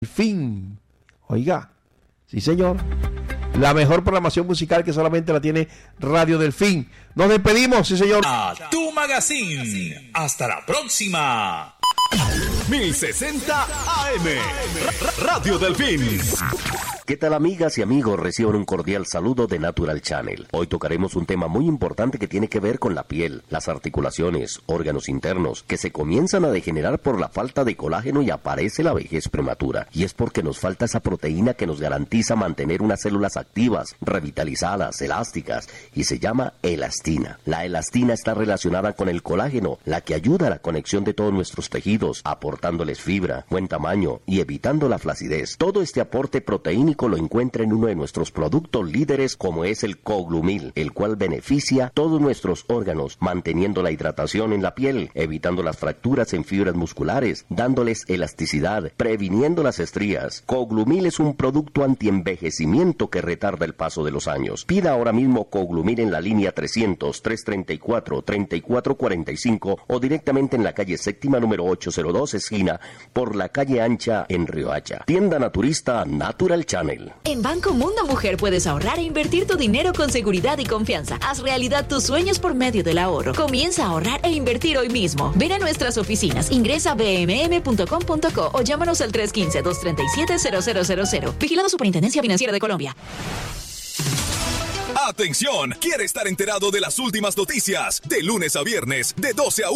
Fin. Oiga, sí señor. La mejor programación musical que solamente la tiene Radio Delfín. Nos despedimos, sí señor. A tu magazine. Hasta la próxima. 1060 AM. Radio Delfín. ¿Qué tal, amigas y amigos? Reciban un cordial saludo de Natural Channel. Hoy tocaremos un tema muy importante que tiene que ver con la piel, las articulaciones, órganos internos, que se comienzan a degenerar por la falta de colágeno y aparece la vejez prematura. Y es porque nos falta esa proteína que nos garantiza mantener unas células activas, revitalizadas, elásticas, y se llama elastina. La elastina está relacionada con el colágeno, la que ayuda a la conexión de todos nuestros tejidos, aportándoles fibra, buen tamaño y evitando la flacidez. Todo este aporte proteínico lo encuentra en uno de nuestros productos líderes, como es el Coglumil, el cual beneficia todos nuestros órganos, manteniendo la hidratación en la piel, evitando las fracturas en fibras musculares, dándoles elasticidad, previniendo las estrías. Coglumil es un producto antienvejecimiento que retarda el paso de los años. Pida ahora mismo Coglumil en la línea 300-334-3445 o directamente en la calle séptima número 802 esquina por la calle Ancha en Riohacha. Tienda naturista Natural Channel. En Banco Mundo Mujer puedes ahorrar e invertir tu dinero con seguridad y confianza. Haz realidad tus sueños por medio del ahorro. Comienza a ahorrar e invertir hoy mismo. Ven a nuestras oficinas, ingresa a bmm.com.co o llámanos al 315-237-0000. Vigilado Superintendencia Financiera de Colombia. Atención, ¿quiere estar enterado de las últimas noticias? De lunes a viernes, de 12 a